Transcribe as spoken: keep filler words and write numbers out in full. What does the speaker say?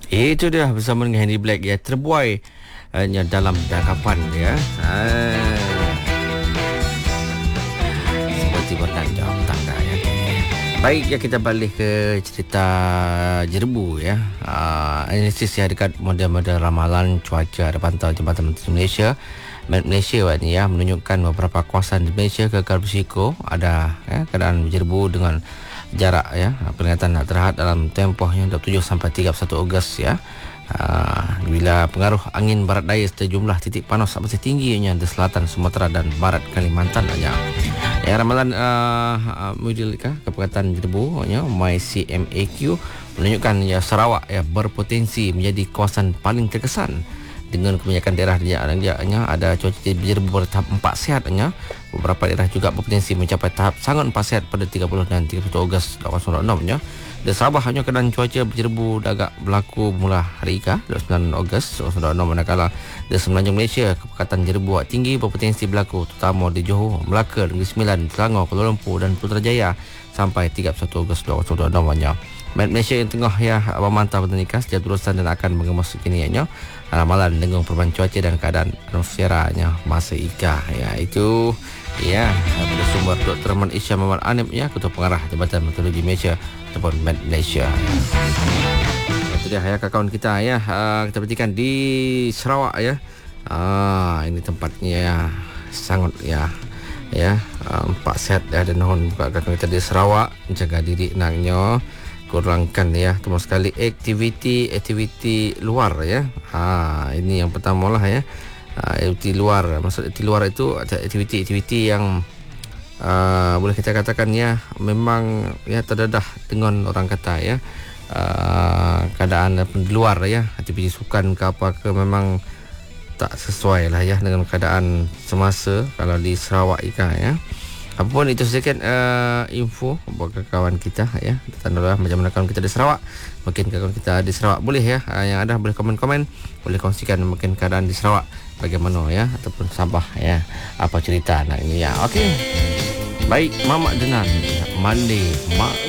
Itu dia bersama dengan Henry Black ya, terbuai hanya dalam darapan ya. Ah. Seperti bernanjak tangga ya. Baik ya, kita balik ke cerita Jerbu ya. Uh, analisis ya dekat model-model ramalan cuaca ada pantau Jabatan Menteri Malaysia. Malaysia ni ya menunjukkan beberapa kawasan di Malaysia kekal berisiko ada ya, keadaan berjerbu dengan jarak ya peringatan terhad dalam tempohnya dua puluh tujuh sampai tiga puluh satu Ogos ya. Uh, bila pengaruh angin barat daya sejumlah titik panas masih tingginya di selatan Sumatera dan barat Kalimantan aja. Ya, ramalan uh, uh, model kepekatan jerbu ya MyCMAQ menunjukkan ya Sarawak ya berpotensi menjadi kawasan paling terkesan dengan kebanyakan daerah dia ada cuaca berjerbu bertahap empat sihatnya. Beberapa daerah juga berpotensi mencapai tahap sangat empat sihat pada tiga puluh dan tiga puluh satu Ogos dua ribu enam nya. Di Sabah hanya keadaan cuaca berjerbu agak berlaku mula hari Ika dua puluh sembilan Ogos dua ribu enam, manakala di semenanjung Malaysia kepekatan jerbu tinggi berpotensi berlaku terutama di Johor, Melaka, Negeri Sembilan, Selangor, Kuala Lumpur dan Putrajaya sampai tiga puluh satu Ogos dua ribu enam nya. Malaysia yang tengah ya memantau pertanian setiap terusan dan akan mengemas kekiniannya ramalan dengan perubahan cuaca dan keadaan atmosferanya masa Ika ya. Itu ya pada sumber Doktor Rahman Isya Muhammad Anip ya, Ketua Pengarah Jabatan Meteorologi Malaysia ataupun Met Malaysia. Itu dia ya kawan kita ya. Uh, kita perhatikan di Sarawak ya. Ah, ini tempatnya ya, sangat ya ya uh, empat set ya, dan mohon buka kawan kita di Sarawak jaga diri nangnya, kurangkan ya terutama sekali aktiviti aktiviti luar ya. Ha, ini yang pertama lah ya. Uh, aktiviti luar, maksud aktiviti luar itu aktiviti-aktiviti yang uh, boleh kita katakan ya memang ya terdedah dengan orang kata ya uh, keadaan di luar ya, aktiviti sukan ke apa ke memang tak sesuai lah ya dengan keadaan semasa kalau di Sarawak Ika ya. Apapun itu sedikit uh, info buat kawan kita ya. Kita tahu macam mana kawan kita di Sarawak. Mungkin kawan kita di Sarawak boleh ya, uh, yang ada boleh komen-komen, boleh kongsikan mungkin keadaan di Sarawak bagaimana ya, ataupun Sabah ya, apa cerita nak ini ya. Okey. Baik, Mamak Denan Monday Mak